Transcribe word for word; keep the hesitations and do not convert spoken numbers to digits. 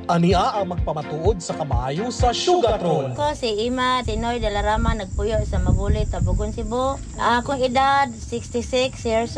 Ania ang magpamatuod sa kamaayo sa Sugartron. Ko si Ima Tinoy Dalarama nagpuyo sa Mabulit, Tabugon, Cebu. Akong edad sixty-six years